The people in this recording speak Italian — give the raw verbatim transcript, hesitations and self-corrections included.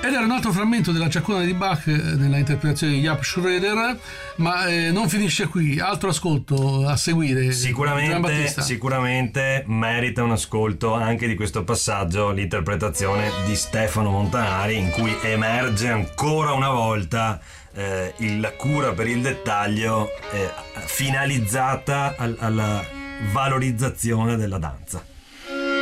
Ed era un altro frammento della Giacona di Bach nella interpretazione di Jaap Schroeder, ma eh, non finisce qui, altro ascolto a seguire. Sicuramente, sicuramente merita un ascolto anche di questo passaggio l'interpretazione di Stefano Montanari, in cui emerge ancora una volta eh, il, la cura per il dettaglio eh, finalizzata al, alla valorizzazione della danza.